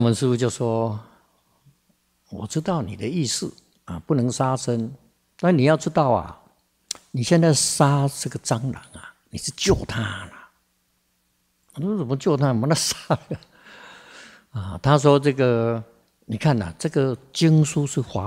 我们师父就说：“我知道你的意思啊，不能杀生。但你要知道啊，你现在杀这个蟑螂啊，你是救它了。我说怎么救它？把它杀了啊？他说这个，你看呐、这个经书是华。”